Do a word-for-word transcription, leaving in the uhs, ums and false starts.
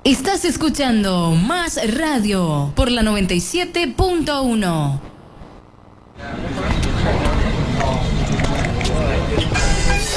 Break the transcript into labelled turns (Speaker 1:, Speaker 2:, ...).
Speaker 1: Estás escuchando Más Radio por la noventa y siete punto uno.